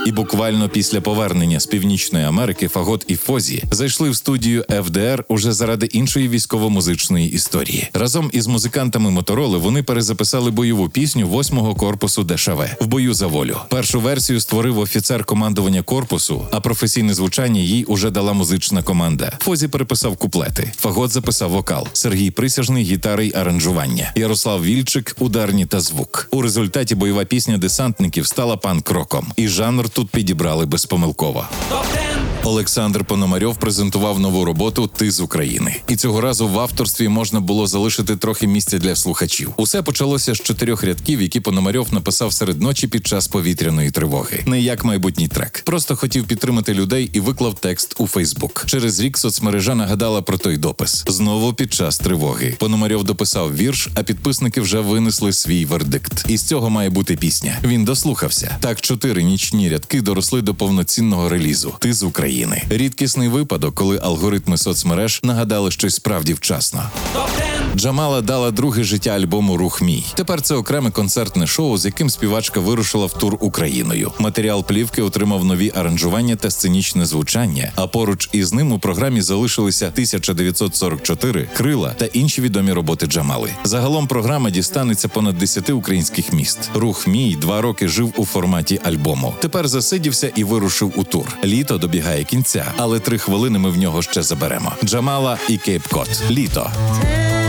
І буквально після повернення з Північної Америки Фагот і Фозі зайшли в студію ФДР уже заради іншої військово-музичної історії. Разом із музикантами Мотороли вони перезаписали бойову пісню 8-го корпусу ДШВ «В бою за волю». Першу версію створив офіцер командування корпусу, а професійне звучання їй уже дала музична команда. Фозі переписав куплети, Фагот записав вокал, Сергій Присяжний – гітари й аранжування, Ярослав Вільчик – ударні та звук. У результаті бойова пісня десантників стала панк-роком. І жанр тут підібрали безпомилково. Олександр Пономарьов презентував нову роботу «Ти з України». І цього разу в авторстві можна було залишити трохи місця для слухачів. Усе почалося з 4 рядків, які Пономарьов написав серед ночі під час повітряної тривоги. Не як майбутній трек. Просто хотів підтримати людей і виклав текст у Фейсбук. Через рік соцмережа нагадала про той допис. Знову під час тривоги. Пономарьов дописав вірш, а підписники вже винесли свій вердикт. І з цього має бути пісня. Він дослухався. Так 4 нічні рядки доросли до повноцінного релізу «Ти з України». Рідкісний випадок, коли алгоритми соцмереж нагадали щось справді вчасно. Джамала дала друге життя альбому «Рух мій». Тепер це окреме концертне шоу, з яким співачка вирушила в тур Україною. Матеріал плівки отримав нові аранжування та сценічне звучання, а поруч із ним у програмі залишилися 1944, «Крила» та інші відомі роботи Джамали. Загалом програма дістанеться понад 10 українських міст. «Рух мій» 2 роки жив у форматі альбому. Тепер засидівся і вирушив у тур. Літо добігає кінця, але 3 хвилини ми в нього ще заберемо. Джамала і Кейп Кот. Літо.